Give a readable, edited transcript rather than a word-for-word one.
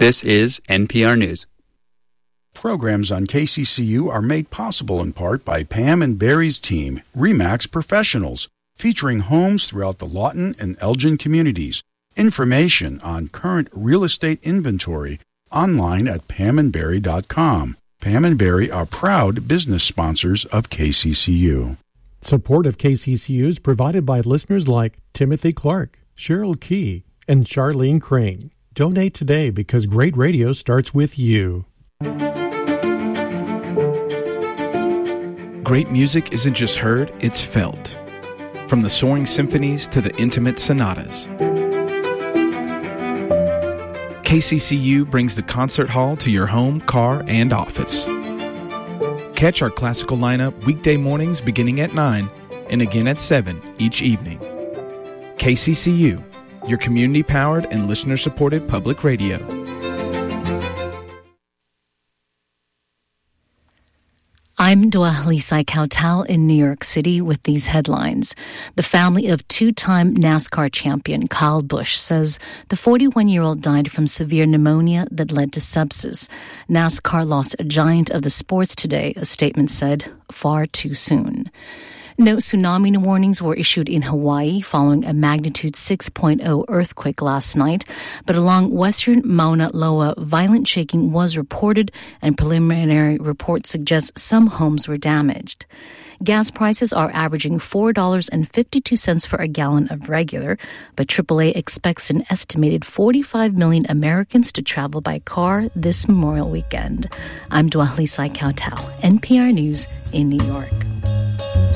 This is NPR News. Programs on KCCU are made possible in part by Pam and Barry's team, RE/MAX Professionals, featuring homes throughout the Lawton and Elgin communities. Information on current real estate inventory online at pamandbarry.com. Pam and Barry are proud business sponsors of KCCU. Support of KCCU is provided by listeners like Timothy Clark, Cheryl Key, and Charlene Crane. Donate today because great radio starts with you. Great music isn't just heard, it's felt. From the soaring symphonies to the intimate sonatas. KCCU brings the concert hall to your home, car, and office. Catch our classical lineup weekday mornings beginning at 9 and again at 7 each evening. KCCU, your community-powered and listener-supported public radio. I'm Dwalisai Kautal in New York City with these headlines. The family of two-time NASCAR champion Kyle Busch says the 41-year-old died from severe pneumonia that led to sepsis. NASCAR lost a giant of the sports today, a statement said, far too soon. No tsunami warnings were issued in Hawaii following a magnitude 6.0 earthquake last night, but along western Mauna Loa, violent shaking was reported, and preliminary reports suggest some homes were damaged. Gas prices are averaging $4.52 for a gallon of regular, but AAA expects an estimated 45 million Americans to travel by car this Memorial Weekend. I'm Dwalisai Kautal, NPR News in New York.